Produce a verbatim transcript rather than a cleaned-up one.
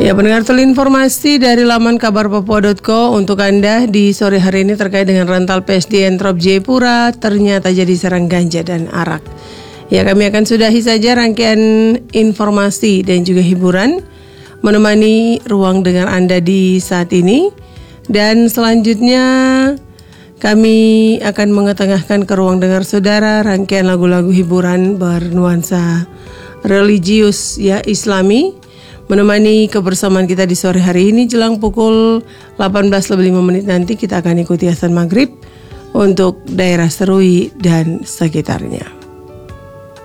Ya, pendengar teleinformasi dari laman kabar papua dot co untuk Anda di sore hari ini terkait dengan rental P S D Entrop Jayapura ternyata jadi sarang ganja dan arak. Ya, kami akan sudahi saja rangkaian informasi dan juga hiburan menemani ruang dengar Anda di saat ini. Dan selanjutnya kami akan mengetengahkan ke ruang dengar saudara rangkaian lagu-lagu hiburan bernuansa religius ya Islami, menemani kebersamaan kita di sore hari ini jelang pukul delapan belas lebih lima menit nanti kita akan ikuti azan maghrib untuk daerah Serui dan sekitarnya.